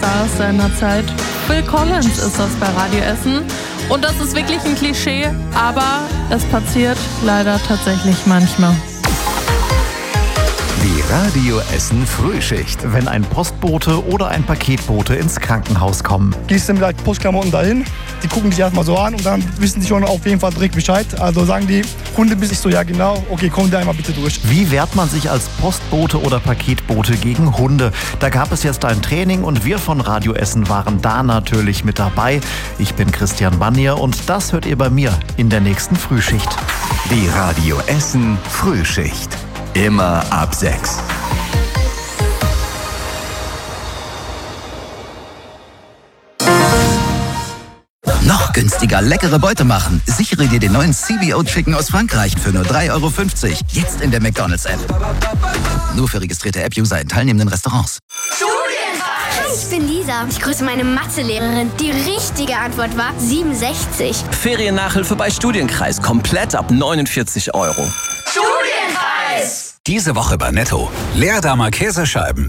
Stars seiner Zeit. Phil Collins ist das bei Radio Essen. Und das ist wirklich ein Klischee, aber es passiert leider tatsächlich manchmal. Die Radio Essen Frühschicht. Wenn ein Postbote oder ein Paketbote ins Krankenhaus kommen. Gehst du mit deinen Postklamotten dahin, die gucken dich erstmal so an und dann wissen die schon auf jeden Fall direkt Bescheid. Also sagen die, Hunde bis ich so, ja genau, okay, komm da einmal bitte durch. Wie wehrt man sich als Postbote oder Paketbote gegen Hunde? Da gab es jetzt ein Training und wir von Radio Essen waren da natürlich mit dabei. Ich bin Christian Bannier und das hört ihr bei mir in der nächsten Frühschicht. Die Radio Essen Frühschicht. Immer ab 6. Noch günstiger leckere Beute machen. Sichere dir den neuen CBO Chicken aus Frankreich für nur 3,50 €. Jetzt in der McDonald's-App. Nur für registrierte App-User in teilnehmenden Restaurants. Hi, ich bin Lisa. Ich grüße meine Mathelehrerin. Die richtige Antwort war 67. Feriennachhilfe bei Studienkreis. Komplett ab 49 €. Studienkreis! Diese Woche bei Netto. Leerdammer Käsescheiben.